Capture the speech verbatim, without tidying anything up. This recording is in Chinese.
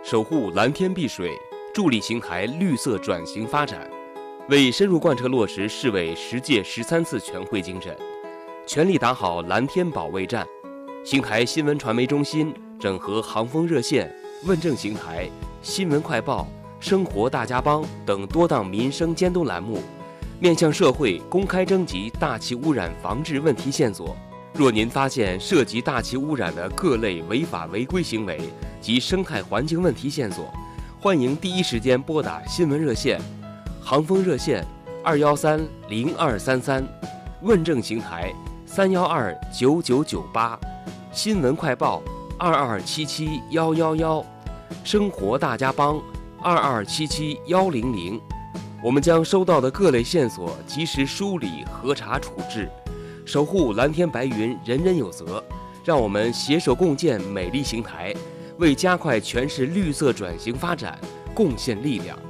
守护蓝天碧水，助力邢台绿色转型发展。为深入贯彻落实市委十届十三次全会精神，全力打好蓝天保卫战，邢台新闻传媒中心整合航风热线、问政邢台、新闻快报、生活大家帮等多档民生监督栏目，面向社会公开征集大气污染防治问题线索。若您发现涉及大气污染的各类违法违规行为及生态环境问题线索，欢迎第一时间拨打新闻热线。航风热线二幺三零二三三，问政邢台三幺二九九九八，新闻快报二二七七幺幺幺，生活大家帮二二七七幺零零。我们将收到的各类线索及时梳理、核查、处置，守护蓝天白云，人人有责。让我们携手共建美丽邢台，为加快全市绿色转型发展贡献力量。